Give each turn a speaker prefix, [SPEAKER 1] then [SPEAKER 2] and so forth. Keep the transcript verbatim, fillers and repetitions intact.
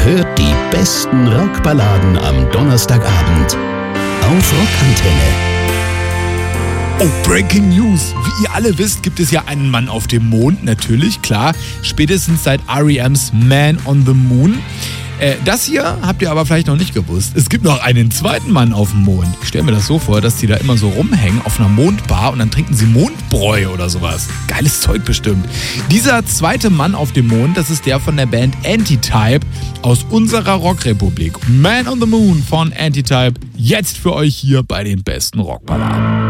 [SPEAKER 1] hört die besten Rockballaden am Donnerstagabend auf Rockantenne.
[SPEAKER 2] Oh, Breaking News. Wie ihr alle wisst, gibt es ja einen Mann auf dem Mond, natürlich, klar. Spätestens seit R E M's Man on the Moon. Äh, das hier habt ihr aber vielleicht noch nicht gewusst. Es gibt noch einen zweiten Mann auf dem Mond. Ich stelle mir das so vor, dass die da immer so rumhängen auf einer Mondbar und dann trinken sie Mondbräu oder sowas. Geiles Zeug bestimmt. Dieser zweite Mann auf dem Mond, das ist der von der Band Antitype aus unserer Rockrepublik. Man on the Moon von Antitype. Jetzt für euch hier bei den besten Rockballaden.